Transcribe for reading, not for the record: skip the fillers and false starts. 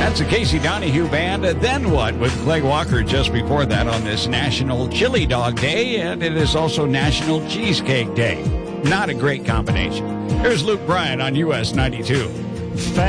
That's the Casey Donahue Band. Then What with Clay Walker just before that on this National Chili Dog Day, and it is also National Cheesecake Day. Not a great combination. Here's Luke Bryan on US 92.